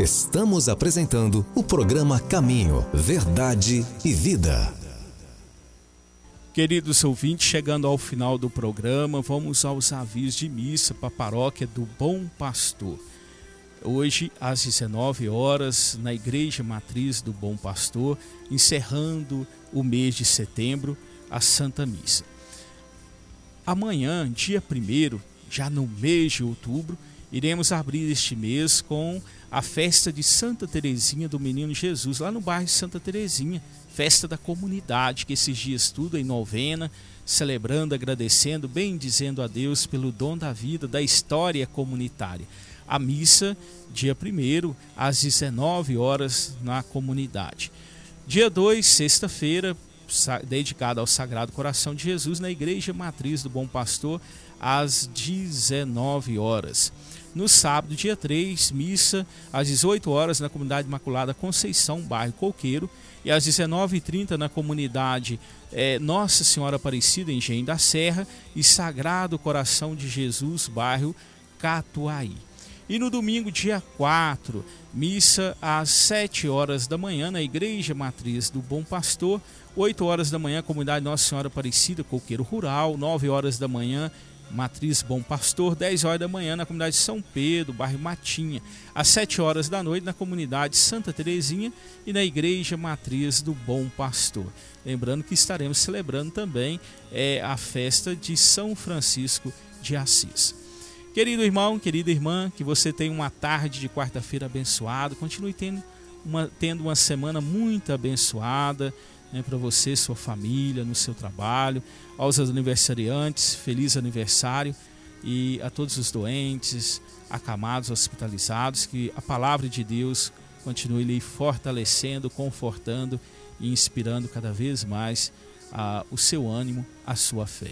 Estamos apresentando o programa Caminho, Verdade e Vida. Queridos ouvintes, chegando ao final do programa, vamos aos avisos de missa para a paróquia do Bom Pastor. Hoje, às 19 horas, na Igreja Matriz do Bom Pastor, encerrando o mês de setembro, a Santa Missa. Amanhã, dia 1º, já no mês de outubro, iremos abrir este mês com a festa de Santa Teresinha do Menino Jesus, lá no bairro Santa Teresinha, festa da comunidade, que esses dias tudo em novena, celebrando, agradecendo, bendizendo a Deus pelo dom da vida, da história comunitária. A missa, dia 1º, às 19 horas, na comunidade. Dia 2, sexta-feira, dedicada ao Sagrado Coração de Jesus, na Igreja Matriz do Bom Pastor, às 19 horas. No sábado, dia 3, missa às 18 horas na Comunidade Imaculada Conceição, bairro Coqueiro, e às 19h30 na comunidade Nossa Senhora Aparecida, em Engenho da Serra, e Sagrado Coração de Jesus, bairro Catuaí. E no domingo, dia 4, missa às 7 horas da manhã na Igreja Matriz do Bom Pastor, 8 horas da manhã, Comunidade Nossa Senhora Aparecida, Coqueiro Rural, 9 horas da manhã, Matriz Bom Pastor, 10 horas da manhã na comunidade São Pedro, bairro Matinha, às 7 horas da noite na comunidade Santa Teresinha e na Igreja Matriz do Bom Pastor. Lembrando que estaremos celebrando também a festa de São Francisco de Assis. Querido irmão, querida irmã, que você tenha uma tarde de quarta-feira abençoada, continue tendo uma semana muito abençoada, para você, sua família, no seu trabalho, aos aniversariantes, feliz aniversário, e a todos os doentes, acamados, hospitalizados, que a palavra de Deus continue lhe fortalecendo, confortando e inspirando cada vez mais o seu ânimo, a sua fé.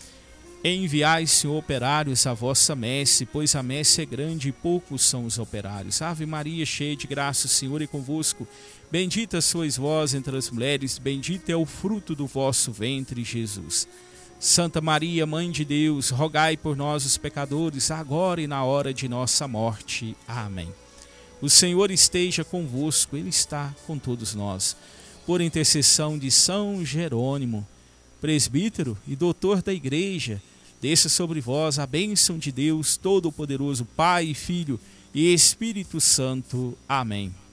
Enviai, Senhor, operários à vossa messe, pois a messe é grande e poucos são os operários. Ave Maria, cheia de graça, o Senhor é convosco. Bendita sois vós entre as mulheres, bendito é o fruto do vosso ventre, Jesus. Santa Maria, Mãe de Deus, rogai por nós os pecadores, agora e na hora de nossa morte. Amém. O Senhor esteja convosco, Ele está com todos nós. Por intercessão de São Jerônimo, presbítero e doutor da Igreja, desça sobre vós a bênção de Deus Todo-Poderoso, Pai, Filho e Espírito Santo. Amém.